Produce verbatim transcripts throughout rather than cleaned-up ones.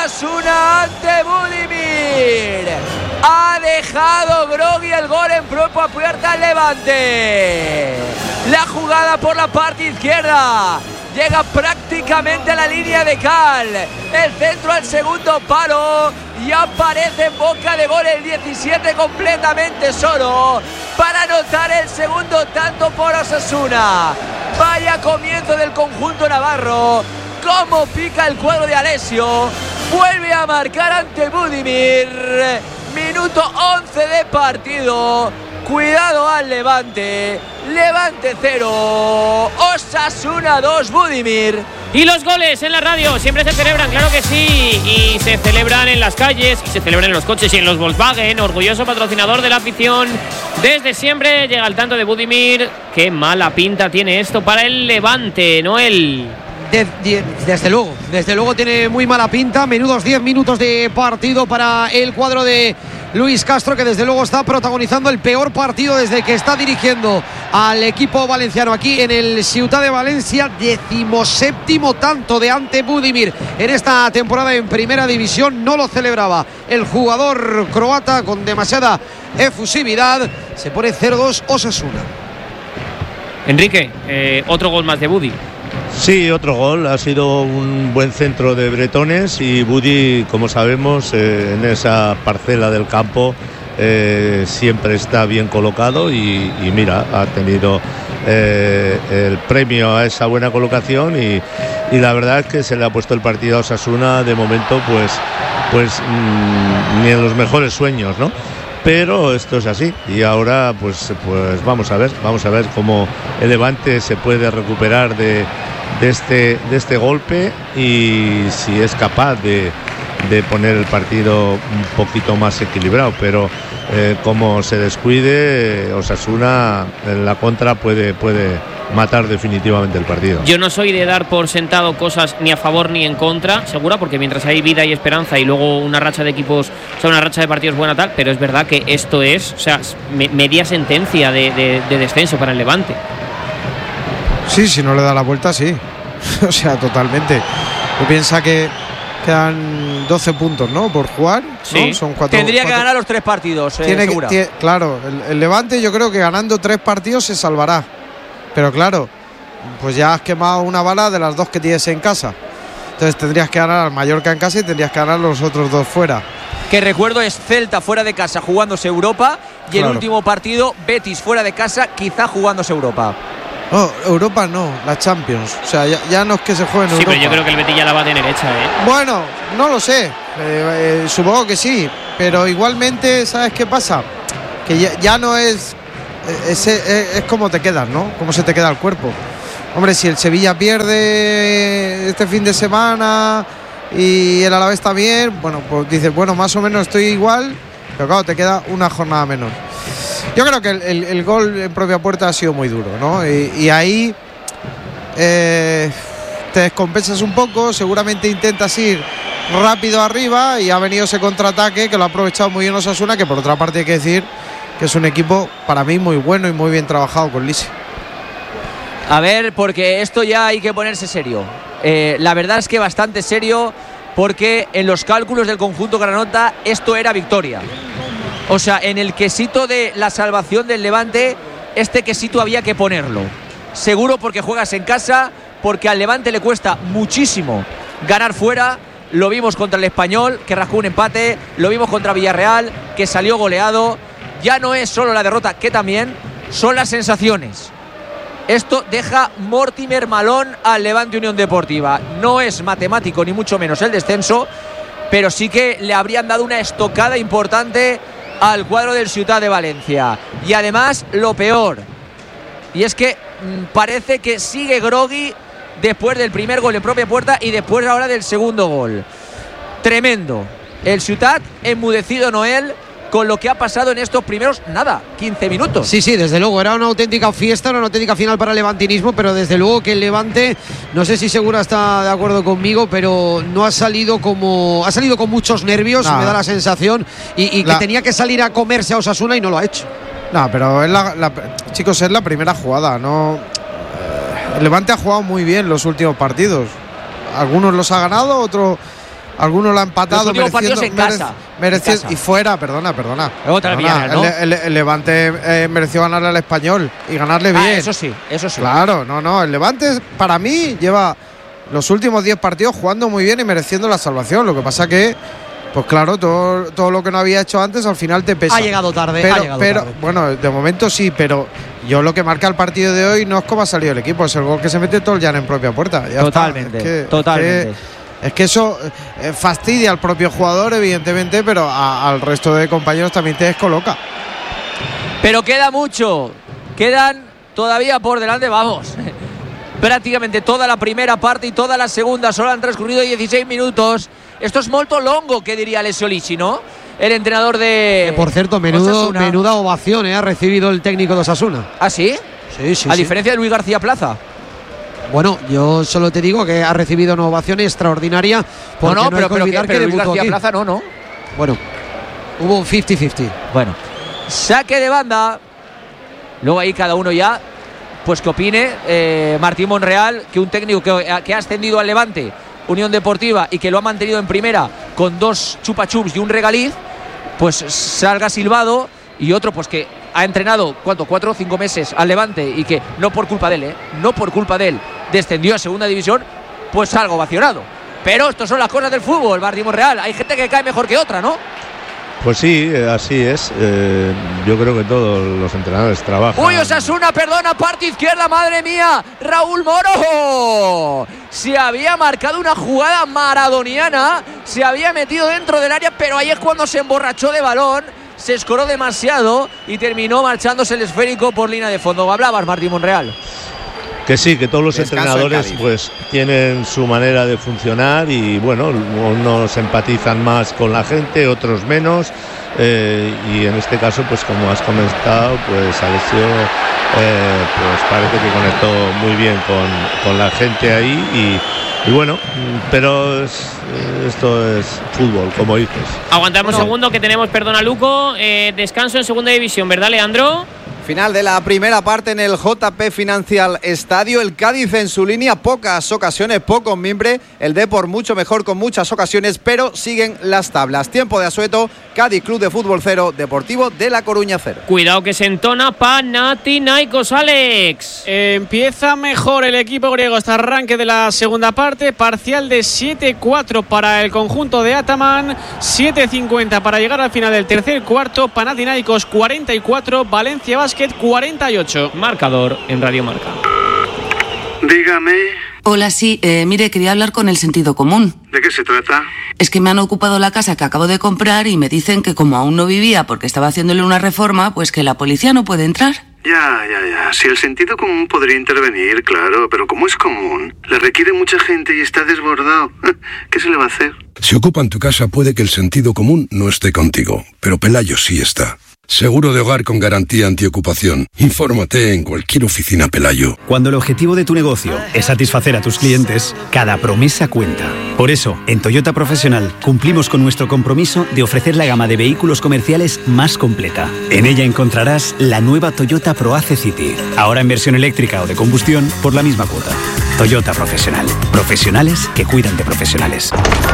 Osasuna ante Budimir. Ha dejado Grogui el gol en propia puerta al Levante. La jugada por la parte izquierda. Llega prácticamente a la línea de cal. El centro al segundo palo. Y aparece en boca de gol el diecisiete completamente solo para anotar el segundo tanto por Osasuna. Vaya comienzo del conjunto navarro. Cómo pica el cuadro de Alessio. Vuelve a marcar ante Budimir. Minuto once de partido. Cuidado al Levante. Levante cero. Osasuna dos, Budimir. Y los goles en la radio siempre se celebran, claro que sí. Y se celebran en las calles, y se celebran en los coches y en los Volkswagen. Orgulloso patrocinador de la afición. Desde siempre llega al tanto de Budimir. Qué mala pinta tiene esto para el Levante, Noel. De, de, desde luego, desde luego tiene muy mala pinta. Menudos diez minutos de partido para el cuadro de Luis Castro, que desde luego está protagonizando el peor partido desde que está dirigiendo al equipo valenciano aquí en el Ciutat de Valencia. Decimoséptimo tanto de ante Budimir en esta temporada en primera división. No lo celebraba el jugador croata con demasiada efusividad. Se pone cero dos Osasuna. Enrique, eh, otro gol más de Budi. Sí, otro gol. Ha sido un buen centro de bretones y Budi, como sabemos, eh, en esa parcela del campo eh, siempre está bien colocado y, y mira, ha tenido eh, el premio a esa buena colocación y, y la verdad es que se le ha puesto el partido a Osasuna de momento pues, pues mmm, ni en los mejores sueños, ¿no? Pero esto es así y ahora pues, pues vamos a ver, vamos a ver cómo el Levante se puede recuperar de, de, este, de este golpe y si es capaz de, de poner el partido un poquito más equilibrado, pero eh, como se descuide, Osasuna en la contra puede, puede matar definitivamente el partido. Yo no soy de dar por sentado cosas ni a favor ni en contra, segura, porque mientras hay vida y esperanza y luego una racha de equipos, o sea, una racha de partidos buena tal, pero es verdad que esto es, o sea, me, media sentencia de, de, de descenso para el Levante. Sí, si no le da la vuelta, sí. O sea, totalmente. Tú piensas que quedan doce puntos, ¿no? Por jugar, ¿no? Sí. Son cuatro, Tendría cuatro... que ganar los tres partidos, eh, tiene segura. que, tiene, claro, el, el Levante yo creo que ganando tres partidos se salvará. Pero claro, pues ya has quemado una bala de las dos que tienes en casa. Entonces tendrías que ganar al Mallorca en casa y tendrías que ganar los otros dos fuera. Que recuerdo es Celta fuera de casa jugándose Europa y claro. El último partido Betis fuera de casa quizá jugándose Europa. No, Europa no, la Champions. O sea, ya, ya no es que se juegue en sí, Europa. Sí, pero yo creo que el Betis ya la va a tener hecha, ¿eh? Bueno, no lo sé. Eh, eh, supongo que sí. Pero igualmente, ¿sabes qué pasa? Que ya, ya no es... Es, es, es como te quedas, ¿no? Cómo se te queda el cuerpo. Hombre, si el Sevilla pierde este fin de semana y el Alavés está bien, bueno, pues dices, bueno, más o menos estoy igual, pero claro, te queda una jornada menos. Yo creo que el, el, el gol en propia puerta ha sido muy duro, ¿no? Y, y ahí eh, te descompensas un poco, seguramente intentas ir rápido arriba y ha venido ese contraataque que lo ha aprovechado muy bien Osasuna, que por otra parte hay que decir que es un equipo para mí muy bueno y muy bien trabajado con Lisi. A ver, porque esto ya hay que ponerse serio. Eh, la verdad es que bastante serio, porque en los cálculos del conjunto granota esto era victoria. O sea, en el quesito de la salvación del Levante, este quesito había que ponerlo. Seguro, porque juegas en casa, porque al Levante le cuesta muchísimo ganar fuera. Lo vimos contra el Español, que rascó un empate. Lo vimos contra Villarreal, que salió goleado. Ya no es solo la derrota, que también son las sensaciones. Esto deja Mortimer Malón al Levante Unión Deportiva. No es matemático ni mucho menos el descenso, pero sí que le habrían dado una estocada importante al cuadro del Ciutat de Valencia. Y además lo peor, y es que mmm, parece que sigue groggy después del primer gol en propia puerta y después ahora del segundo gol. Tremendo. El Ciutat enmudecido, Noel, con lo que ha pasado en estos primeros, nada, quince minutos. Sí, sí, desde luego, era una auténtica fiesta, una auténtica final para el levantinismo, pero desde luego que el Levante, no sé si Segura está de acuerdo conmigo, pero no ha salido como, ha salido con muchos nervios, no. Me da la sensación, y, y la... que tenía que salir a comerse a Osasuna y no lo ha hecho. No, pero es la, la, chicos, es la primera jugada, ¿no? El Levante ha jugado muy bien los últimos partidos. Algunos los ha ganado, otros algunos lo han empatado. Los últimos partidos en casa, mereci- en casa. Y fuera, perdona, perdona. Luego te la Perdona, Villarreal, ¿no? el, el- el Levante eh, mereció ganarle al Español y ganarle bien. Ah, eso sí, eso sí. Claro, no, no. El Levante, para mí, lleva los últimos diez partidos jugando muy bien y mereciendo la salvación. Lo que pasa que, pues claro, todo, todo lo que no había hecho antes al final te pesa. Ha llegado tarde, pero, ha llegado pero, tarde. Bueno, de momento sí, pero yo lo que marca el partido de hoy no es cómo ha salido el equipo, es el gol que se mete todo el llano en propia puerta. Ya Totalmente, está. Es que, totalmente. Es que, es que eso eh, fastidia al propio jugador, evidentemente, pero a- al resto de compañeros también te descoloca. Pero queda mucho. Quedan todavía por delante, vamos. Prácticamente toda la primera parte y toda la segunda. Solo han transcurrido dieciséis minutos. Esto es molto longo, que diría Alessio Lici, ¿no? El entrenador de. Que, por cierto, menudo, Osasuna. menuda ovación eh, ha recibido el técnico de Osasuna. ¿Ah, sí? Sí, sí. A sí. diferencia de Luis García Plaza. Bueno, yo solo te digo que ha recibido una ovación extraordinaria. Porque No, no, no, pero, hay que pero, olvidar que, que, pero Luis debutó García aquí. Plaza no, no. Bueno, hubo un cincuenta cincuenta. Bueno, saque de banda. Luego ahí cada uno ya, pues que opine. Eh, Martín Monreal, que un técnico que, que ha ascendido al Levante, Unión Deportiva, y que lo ha mantenido en primera con dos chupa-chups y un regaliz, pues salga silbado. Y otro, pues que ha entrenado, ¿cuánto? Cuatro o cinco meses al Levante y que no por culpa de él, ¿eh? No por culpa de él, descendió a segunda división, pues salga ovacionado. Pero esto son las cosas del fútbol, Martín Monreal. Hay gente que cae mejor que otra, ¿no? Pues sí, eh, así es. Eh, yo creo que todos los entrenadores trabajan. Uy, Osasuna, perdona, parte izquierda, madre mía. Raúl Moro. Se había marcado una jugada maradoniana. Se había metido dentro del área, pero ahí es cuando se emborrachó de balón. Se escoró demasiado y terminó marchándose el esférico por línea de fondo. Hablabas, Martín Monreal. Que sí, que todos los Descanso entrenadores en Cádiz. pues tienen su manera de funcionar y bueno, unos empatizan más con la gente, otros menos, eh, y en este caso, pues como has comentado, pues Alessio eh, pues parece que conectó muy bien con, con la gente ahí y, y bueno, pero es, esto es fútbol, como dices. Aguantamos Bueno. un segundo que tenemos, perdona Luco, eh, descanso en segunda división, ¿verdad, Leandro? Final de la primera parte en el J P Financial Estadio. El Cádiz en su línea, pocas ocasiones, pocos mimbres. El Depor mucho mejor con muchas ocasiones, pero siguen las tablas. Tiempo de asueto, Cádiz Club de Fútbol cero, Deportivo de La Coruña cero. Cuidado que se entona Panathinaikos, Alex. Empieza mejor el equipo griego este arranque de la segunda parte, parcial de siete cuatro para el conjunto de Ataman, siete cincuenta para llegar al final del tercer cuarto. Panathinaikos cuarenta y cuatro, Valencia Basket cuarenta y ocho. Marcador en Radio Marca. Dígame, Hola, sí, eh, mire, quería hablar con el sentido común. ¿de qué se trata? Es que me han ocupado la casa que acabo de comprar y me dicen que como aún no vivía porque estaba haciéndole una reforma, pues que la policía no puede entrar. Ya, ya, ya. Si el sentido común podría intervenir, claro, pero como es común, le requiere mucha gente y está desbordado. ¿Qué se le va a hacer? Si ocupan tu casa puede que el sentido común no esté contigo, pero Pelayo sí está. Seguro de hogar con garantía antiocupación. Infórmate en cualquier oficina Pelayo. Cuando el objetivo de tu negocio es satisfacer a tus clientes, cada promesa cuenta. Por eso, en Toyota Profesional cumplimos con nuestro compromiso de ofrecer la gama de vehículos comerciales más completa. En ella encontrarás la nueva Toyota ProAce City, ahora en versión eléctrica o de combustión por la misma cuota. Toyota Profesional. Profesionales que cuidan de profesionales.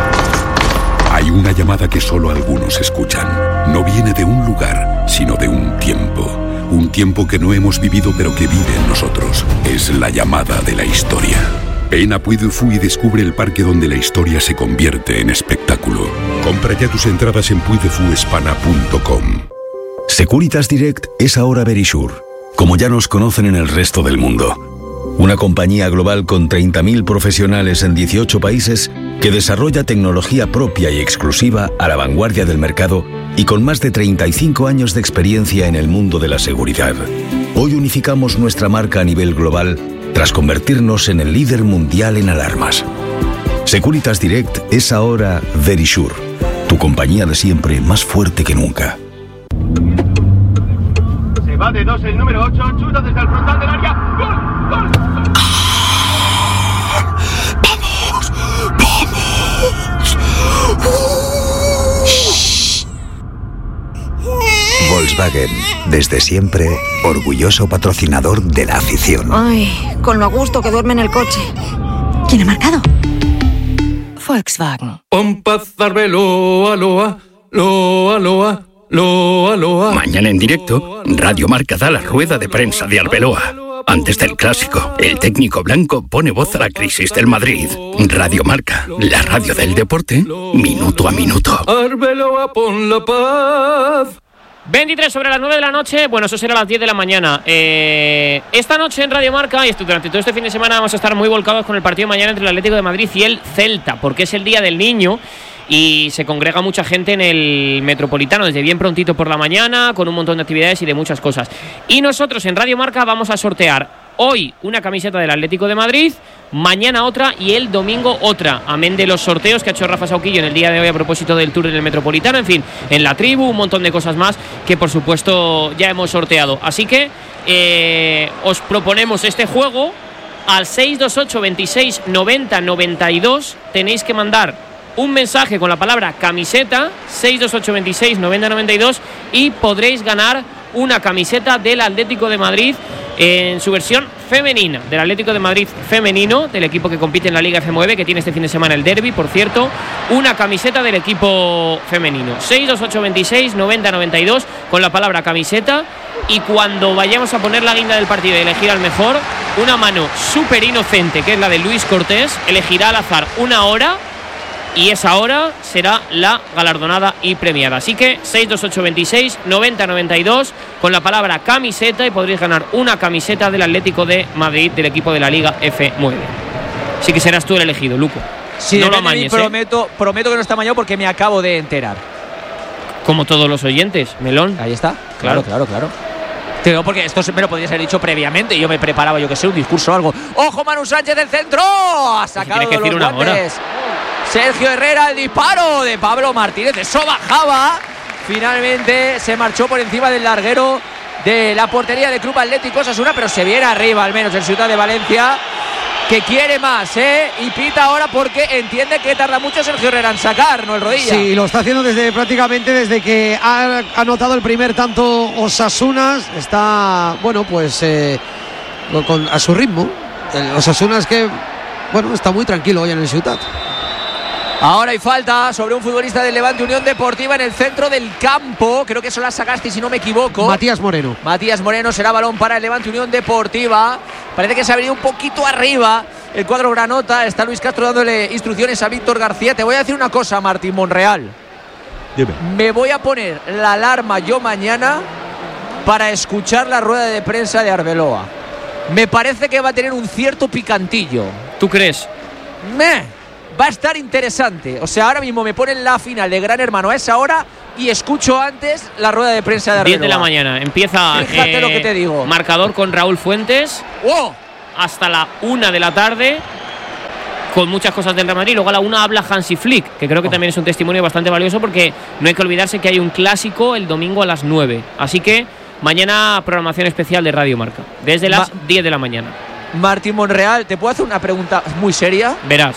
Hay una llamada que solo algunos escuchan. No viene de un lugar, sino de un tiempo. Un tiempo que no hemos vivido pero que vive en nosotros. Es la llamada de la historia. Ven a Puy du Fou y descubre el parque donde la historia se convierte en espectáculo. Compra ya tus entradas en puy de fu hispana punto com. Securitas Direct es ahora Verisure, como ya nos conocen en el resto del mundo. Una compañía global con treinta mil profesionales en dieciocho países que desarrolla tecnología propia y exclusiva a la vanguardia del mercado y con más de treinta y cinco años de experiencia en el mundo de la seguridad. Hoy unificamos nuestra marca a nivel global tras convertirnos en el líder mundial en alarmas. Securitas Direct es ahora Verisure, tu compañía de siempre más fuerte que nunca. Se va de dos el número ocho, chuta desde el frontal del área. ¡Gol! ¡Gol! ¡Vamos! ¡Vamos! Volkswagen, desde siempre, orgulloso patrocinador de la afición. Ay, con lo a gusto que duerme en el coche. ¿Quién ha marcado? Volkswagen. Loa, loa, loa, loa, loa, loa. Mañana en directo, Radio Marca da la rueda de prensa de Arbeloa. Antes del clásico, el técnico blanco pone voz a la crisis del Madrid. Radio Marca, la radio del deporte, minuto a minuto. Arbeloa, pon la paz. veintitrés sobre las nueve de la noche, bueno, eso será a las diez de la mañana. Eh, esta noche en Radio Marca y durante todo este fin de semana vamos a estar muy volcados con el partido de mañana entre el Atlético de Madrid y el Celta, porque es el Día del Niño y se congrega mucha gente en el Metropolitano desde bien prontito por la mañana, con un montón de actividades y de muchas cosas. Y nosotros en Radio Marca vamos a sortear hoy una camiseta del Atlético de Madrid, mañana otra y el domingo otra, amén de los sorteos que ha hecho Rafa Sauquillo en el día de hoy a propósito del Tour en el Metropolitano, en fin, en la tribu, un montón de cosas más que por supuesto ya hemos sorteado. Así que eh, os proponemos este juego al seis dos ocho, veintiséis, noventa, noventa y dos, tenéis que mandar un mensaje con la palabra camiseta, seis dos ocho, veintiséis, noventa, noventa y dos, y podréis ganar una camiseta del Atlético de Madrid en su versión femenina, del Atlético de Madrid femenino, del equipo que compite en la Liga F nueve, que tiene este fin de semana el derbi, por cierto, una camiseta del equipo femenino. seis dos ocho, veintiséis, noventa, noventa y dos, con la palabra camiseta, y cuando vayamos a poner la guinda del partido y elegir al mejor, una mano súper inocente, que es la de Luis Cortés, elegirá al azar una hora, y esa hora será la galardonada y premiada. Así que seis dos ocho, veintiséis, noventa, noventa y dos con la palabra camiseta y podréis ganar una camiseta del Atlético de Madrid, del equipo de la Liga F nueve. Así que serás tú el elegido, Luco. Sí, no lo amañes, prometo, ¿eh? prometo que no está amañado porque me acabo de enterar. Como todos los oyentes, Melón. Ahí está. Claro, claro, claro. Te digo porque esto me lo podrías haber dicho previamente y yo me preparaba, yo que sé, un discurso o algo. ¡Ojo, Manu Sánchez del centro! Ha sacado Tiene que decir los una hora. guantes. Sergio Herrera, el disparo de Pablo Martínez. Eso bajaba. Finalmente se marchó por encima del larguero de la portería del Club Atlético Osasuna, pero se viene arriba al menos el Ciudad de Valencia, que quiere más, ¿eh? Y pita ahora porque entiende que tarda mucho Sergio Herrera en sacar, ¿no? El Rodilla. Sí, lo está haciendo desde prácticamente desde que ha anotado el primer tanto Osasuna. Está, bueno, pues eh, con, a su ritmo. El Osasuna es que, bueno, está muy tranquilo hoy en el Ciutat. Ahora hay falta sobre un futbolista del Levante Unión Deportiva en el centro del campo. Creo que eso la sacaste, si no me equivoco. Matías Moreno. Matías Moreno, será balón para el Levante Unión Deportiva. Parece que se ha venido un poquito arriba el cuadro granota. Está Luis Castro dándole instrucciones a Víctor García. Te voy a decir una cosa, Martín Monreal. Dime. Me voy a poner la alarma yo mañana para escuchar la rueda de prensa de Arbeloa. Me parece que va a tener un cierto picantillo. ¿Tú crees? Me... Va a estar interesante. O sea, ahora mismo me ponen la final de Gran Hermano a esa hora y escucho antes la rueda de prensa de Arbeloa. diez de la mañana. Empieza. Fíjate eh, lo que te digo. Marcador con Raúl Fuentes. ¡Oh! Hasta la una de la tarde. Con muchas cosas del Real Madrid. Luego a la una habla Hansi Flick, que creo que oh. también es un testimonio bastante valioso porque no hay que olvidarse que hay un clásico el domingo a las nueve. Así que mañana programación especial de Radio Marca. Desde las Ma- diez de la mañana. Martín Monreal, ¿te puedo hacer una pregunta muy seria? Verás.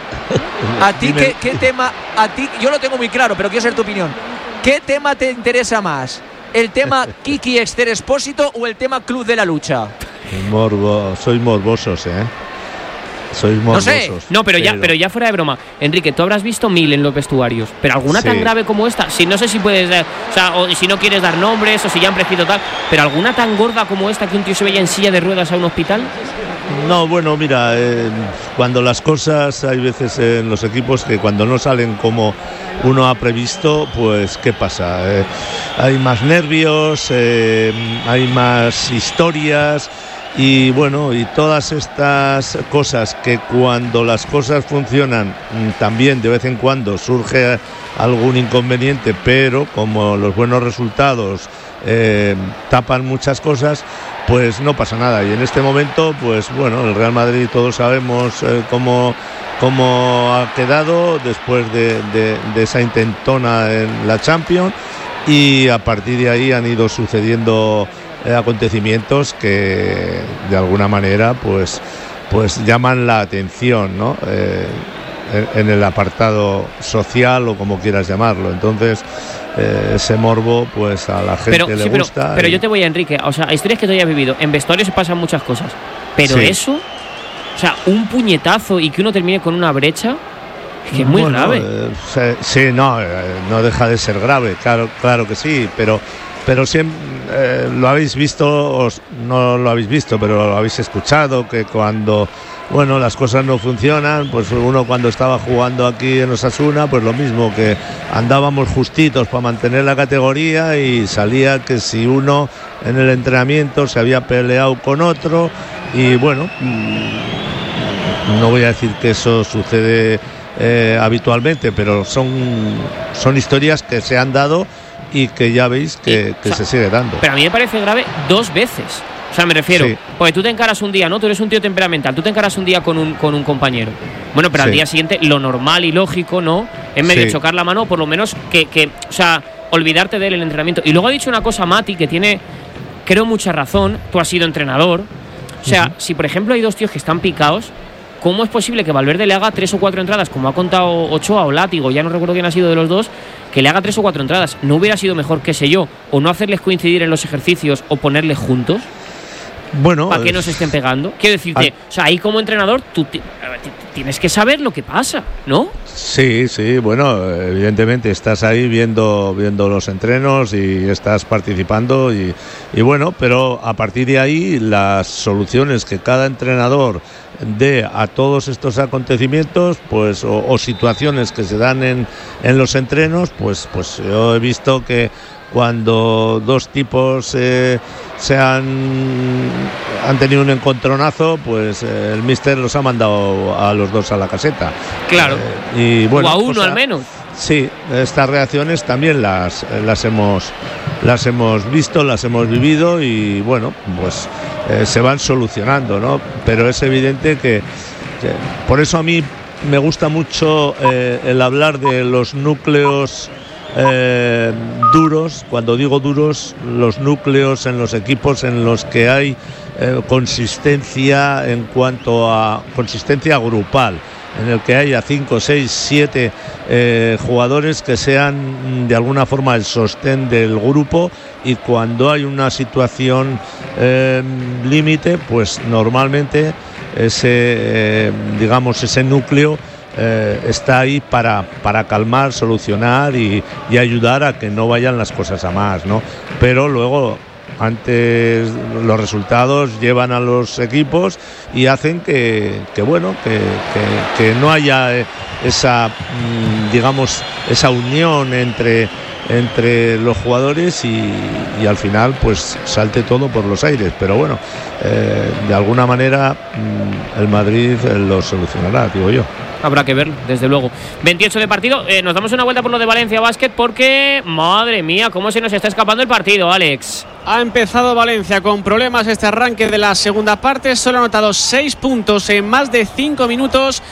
¿A ti qué, qué tema? A ti, yo lo tengo muy claro, pero quiero saber tu opinión. ¿Qué tema te interesa más? ¿El tema Kiki Exter Expósito o el tema Club de la Lucha? Morbo, sois morbosos, ¿eh? Sois morbosos. No sé. No, pero, pero ya, pero ya fuera de broma. Enrique, tú habrás visto mil en los vestuarios, pero alguna sí. tan grave como esta. Si no sé si puedes, dar, o sea, o si no quieres dar nombres o si ya han prescrito tal, pero alguna tan gorda como esta que un tío se veía en silla de ruedas a un hospital. No, bueno, mira, eh, cuando las cosas, hay veces en los equipos que cuando no salen como uno ha previsto, pues ¿qué pasa? Eh, hay más nervios, eh, hay más historias y bueno, y todas estas cosas que cuando las cosas funcionan también de vez en cuando surge algún inconveniente, pero como los buenos resultados eh, tapan muchas cosas, pues no pasa nada. Y en este momento, pues bueno, el Real Madrid todos sabemos eh, cómo, cómo ha quedado después de, de, de esa intentona en la Champions, y a partir de ahí han ido sucediendo eh, acontecimientos que de alguna manera pues, pues llaman la atención, ¿no? Eh, en, en el apartado social o como quieras llamarlo. Entonces Eh, ese morbo pues a la gente pero, le sí, pero, gusta. Pero y... yo te voy a Enrique, o sea, historias que tú hayas vivido. En vestuarios se pasan muchas cosas, pero sí. eso, o sea, un puñetazo y que uno termine con una brecha, Es que es muy bueno, grave. Eh, sí, no, eh, no deja de ser grave, claro, claro que sí, pero, pero siempre eh, lo habéis visto, o no lo habéis visto, pero lo habéis escuchado, que cuando, bueno, las cosas no funcionan, pues uno cuando estaba jugando aquí en Osasuna, pues lo mismo, que andábamos justitos para mantener la categoría y salía que si uno en el entrenamiento se había peleado con otro y bueno, no voy a decir que eso sucede eh, habitualmente, pero son, son historias que se han dado y que ya veis que, sí, que o sea, se sigue dando. Pero a mí me parece grave dos veces. O sea, me refiero, sí. Porque tú te encaras un día, ¿no? Tú eres un tío temperamental, tú te encaras un día con un, con un compañero. Bueno, pero sí. Al día siguiente, lo normal y lógico, ¿no? En vez sí. de chocar la mano, por lo menos que, que, o sea, olvidarte de él en el entrenamiento. Y luego ha dicho una cosa, Mati, que tiene, creo, mucha razón. Tú has sido entrenador. O sea, uh-huh. si por ejemplo hay dos tíos que están picados, ¿cómo es posible que Valverde le haga tres o cuatro entradas, como ha contado Ochoa o Látigo, ya no recuerdo quién ha sido de los dos, que le haga tres o cuatro entradas? ¿No hubiera sido mejor, qué sé yo, o no hacerles coincidir en los ejercicios o ponerles juntos? Bueno, para que no se estén pegando. Quiero decirte, al... o sea, ahí como entrenador tú t- tienes que saber lo que pasa, ¿no? Sí, sí, bueno, evidentemente estás ahí viendo viendo los entrenos y estás participando y, y bueno, pero a partir de ahí las soluciones que cada entrenador dé a todos estos acontecimientos, pues o, o situaciones que se dan en, en los entrenos, pues pues yo he visto que cuando dos tipos eh, se han, han tenido un encontronazo, pues eh, el míster los ha mandado a los dos a la caseta. Claro. Eh, y bueno, o a uno pues, al menos. Sí, estas reacciones también las, las hemos las hemos visto, las hemos vivido y bueno, pues eh, se van solucionando, ¿no? Pero es evidente que, que por eso a mí me gusta mucho eh, el hablar de los núcleos Eh, duros. Cuando digo duros, los núcleos en los equipos en los que hay eh, consistencia en cuanto a consistencia grupal, en el que haya cinco, seis, siete eh, jugadores que sean de alguna forma el sostén del grupo, y cuando hay una situación eh, límite, pues normalmente ese eh, digamos ese núcleo Eh, está ahí para, para calmar, solucionar y, y ayudar a que no vayan las cosas a más, ¿no? Pero luego antes los resultados llevan a los equipos y hacen que, que bueno, que, que, que no haya esa, digamos, esa unión entre entre los jugadores y, y al final pues salte todo por los aires, pero bueno, eh, de alguna manera el Madrid lo solucionará, digo yo. Habrá que verlo, desde luego. veintiocho de partido, eh, nos damos una vuelta por lo de Valencia Basket porque, madre mía, cómo se nos está escapando el partido, Alex. Ha empezado Valencia con problemas este arranque de la segunda parte, solo ha anotado seis puntos en más de cinco minutos